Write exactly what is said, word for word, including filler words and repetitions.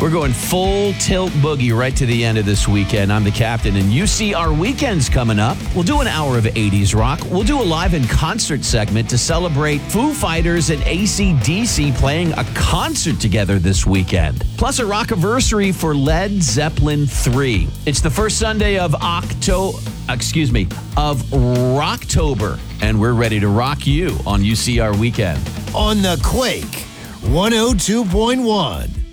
We're going full tilt boogie right to the end of this weekend. I'm the captain, and you see our weekend's coming up. We'll do an hour of eighties rock. We'll do a live in concert segment to celebrate Foo Fighters and A C D C playing a concert together this weekend. Plus a rockiversary for Led Zeppelin three. It's the first Sunday of October, excuse me, of Rocktober, and we're ready to rock you on U C R Weekend. On the Quake one oh two point one.